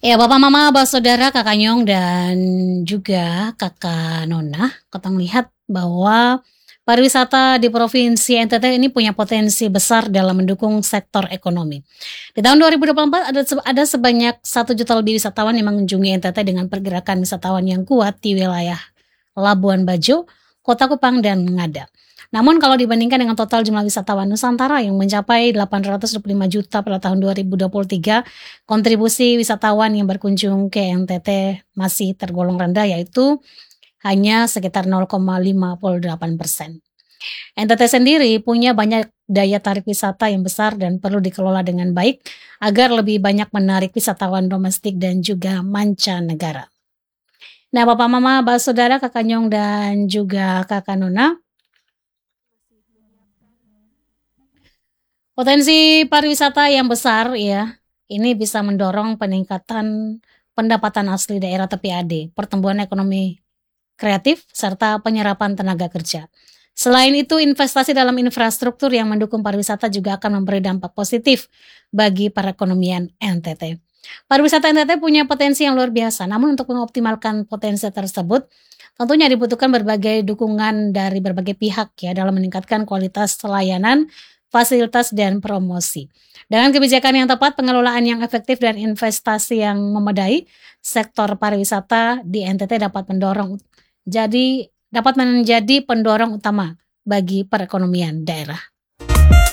Ya, Bapak, Mama, Abah, Saudara, Kakak Nyong, dan juga Kakak Nona, Kotong lihat bahwa pariwisata di Provinsi NTT ini punya potensi besar dalam mendukung sektor ekonomi. Di tahun 2024 ada sebanyak 1 juta lebih wisatawan yang mengunjungi NTT dengan pergerakan wisatawan yang kuat di wilayah Labuan Bajo, Kota Kupang, dan Ngada. Namun kalau dibandingkan dengan total jumlah wisatawan Nusantara yang mencapai 825 juta pada tahun 2023, kontribusi wisatawan yang berkunjung ke NTT masih tergolong rendah, yaitu hanya sekitar 0,58%. NTT sendiri punya banyak daya tarik wisata yang besar dan perlu dikelola dengan baik agar lebih banyak menarik wisatawan domestik dan juga mancanegara. Nah, Bapak, Mama, Bapak, Saudara, Kakak Nyong, dan juga Kakak Nona, potensi pariwisata yang besar ya, ini bisa mendorong peningkatan pendapatan asli daerah tepi AD, pertumbuhan ekonomi kreatif, serta penyerapan tenaga kerja. Selain itu, investasi dalam infrastruktur yang mendukung pariwisata juga akan memberi dampak positif bagi perekonomian NTT. Pariwisata NTT punya potensi yang luar biasa, namun untuk mengoptimalkan potensi tersebut, tentunya dibutuhkan berbagai dukungan dari berbagai pihak ya dalam meningkatkan kualitas layanan, fasilitas, dan promosi. Dengan kebijakan yang tepat, pengelolaan yang efektif, dan investasi yang memadai, sektor pariwisata di NTT dapat menjadi pendorong utama bagi perekonomian daerah.